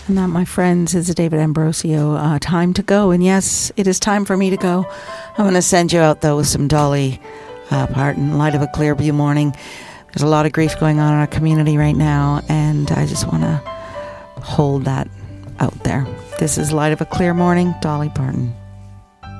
And that, my friends, is a David Ambrosio, Time to Go. And yes, it is time for me to go. I'm going to send you out, though, with some Dolly Parton, Light of a Clearview Morning. There's a lot of grief going on in our community right now, and I just want to hold that out there. This is Light of a Clear Morning, Dolly Parton.